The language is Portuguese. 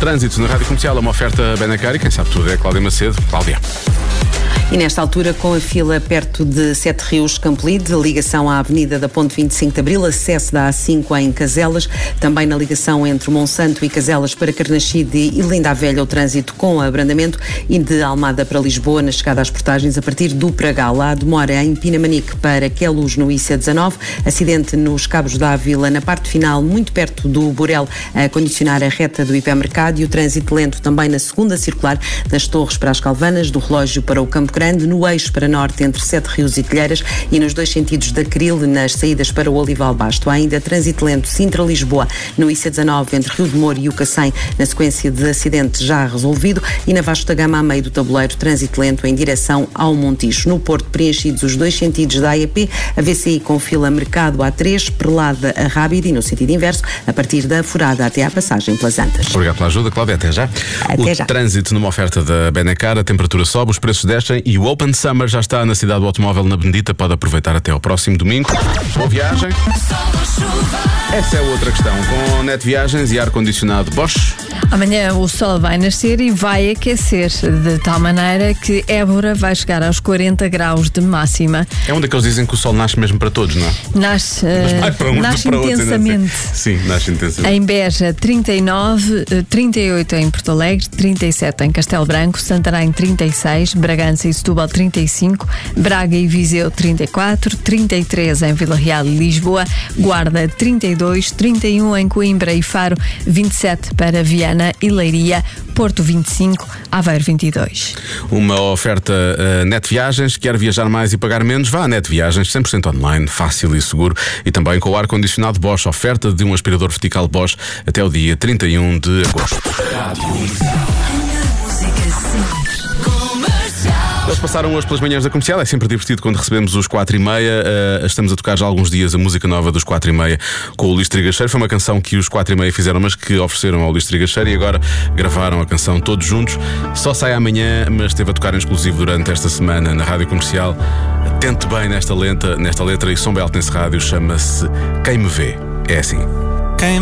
Trânsito na Rádio Comercial, uma oferta Benacar e quem sabe tudo é Cláudia Macedo. Cláudia. E nesta altura, com a fila perto de Sete Rios, Campolide, ligação à Avenida da Ponte 25 de Abril, acesso da A5 em Caselas, também na ligação entre Monsanto e Caselas para Carnaxide e Linda a Velha, o trânsito com abrandamento, e de Almada para Lisboa, na chegada às portagens a partir do Pragal. Há demora em Pinamanique para Queluz, no IC19, acidente nos Cabos da Ávila, na parte final, muito perto do Borel, a condicionar a reta do hipermercado, e o trânsito lento também na segunda circular, das Torres para as Calvanas, do Relógio para o Campo Grande, no eixo para norte entre Sete Rios e Telheiras e nos dois sentidos da Cril, nas saídas para o Olival Basto. Há ainda trânsito lento Sintra-Lisboa no IC19 entre Rio de Moro e o Cacém, na sequência de acidente já resolvido, e na Vasco da Gama, a meio do tabuleiro, trânsito lento em direção ao Montijo. No Porto, preenchidos os dois sentidos da AEP, a VCI com fila Mercado A3, Perlada a Rábida, e no sentido inverso, a partir da Furada até à passagem pelas Antas. Obrigado pela ajuda, Cláudia. Até já. Até já. Trânsito numa oferta da Benacar, a temperatura sobe, os preços descem e o Open Summer já está na cidade do automóvel na Benedita. Pode aproveitar até ao próximo domingo. Boa viagem. Essa é outra questão. Com Net Viagens e ar-condicionado Bosch. Amanhã o sol vai nascer e vai aquecer, de tal maneira que Évora vai chegar aos 40 graus de máxima. É onde é que eles dizem que o sol nasce mesmo para todos, não é? Nasce para intensamente. Sim, nasce intensamente. Em Beja, 39, 38 em Porto Alegre, 37 em Castelo Branco, Santarém 36, Bragança e Setúbal 35, Braga e Viseu 34, 33 em Vila Real e Lisboa, Guarda 32, 31 em Coimbra e Faro, 27 para Viana e Leiria, Porto 25, Aveiro 22. Uma oferta Net Viagens. Quer viajar mais e pagar menos? Vá a Net Viagens, 100% online, fácil e seguro, e também com o ar-condicionado Bosch. Oferta de um aspirador vertical Bosch até o dia 31 de agosto. Eles passaram hoje pelas manhãs da Comercial. É sempre divertido quando recebemos os 4:30. Estamos a tocar já há alguns dias a música nova dos 4:30 com o Luís Trigacheiro. Foi uma canção que os 4:30 fizeram, mas que ofereceram ao Luís Trigacheiro, e agora gravaram a canção todos juntos. Só sai amanhã, mas esteve a tocar em exclusivo durante esta semana na Rádio Comercial. Atente bem nesta letra, e Som Beltense Rádio chama-se Quem Me Vê. É assim.